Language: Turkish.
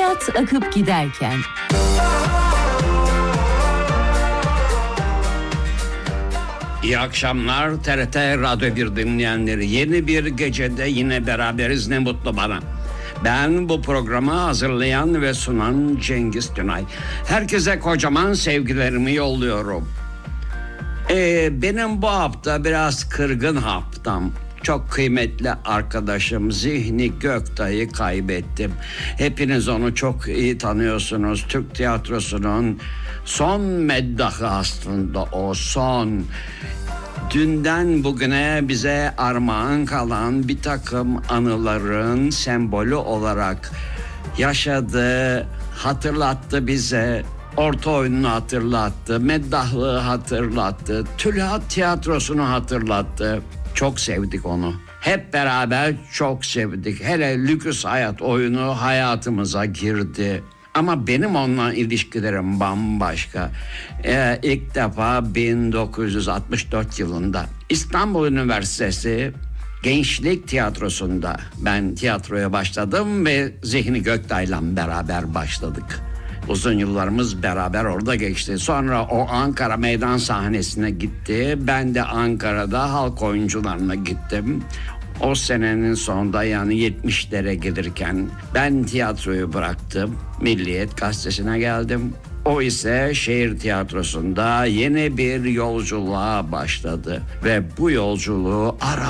Hayat akıp giderken. İyi akşamlar TRT Radyo 1 dinleyenleri. Yeni bir gecede yine beraberiz, ne mutlu bana. Ben bu programı hazırlayan ve sunan Cengiz Günay. Herkese kocaman sevgilerimi yolluyorum. Benim bu hafta biraz kırgın haftam. Çok kıymetli arkadaşım Zihni Göktay'ı kaybettim. Hepiniz onu çok iyi tanıyorsunuz. Türk tiyatrosunun son meddahı aslında o son. Dünden bugüne bize armağan kalan bir takım anıların sembolü olarak yaşadı, hatırlattı bize. Orta oyununu hatırlattı, meddahlığı hatırlattı, Tülhat tiyatrosunu hatırlattı. Çok sevdik onu. Hep beraber çok sevdik. Hele Lüküs Hayat oyunu hayatımıza girdi. Ama benim onunla ilişkilerim bambaşka. İlk defa 1964 yılında İstanbul Üniversitesi Gençlik Tiyatrosu'nda ben tiyatroya başladım ve Zihni Göktay'la beraber başladık. Uzun yıllarımız beraber orada geçti. Sonra o Ankara meydan sahnesine gitti. Ben de Ankara'da halk oyuncularına gittim. O senenin sonunda, yani 70'lere gelirken ben tiyatroyu bıraktım. Milliyet Gazetesi'ne geldim. O ise şehir tiyatrosunda yeni bir yolculuğa başladı. Ve bu yolculuğu ara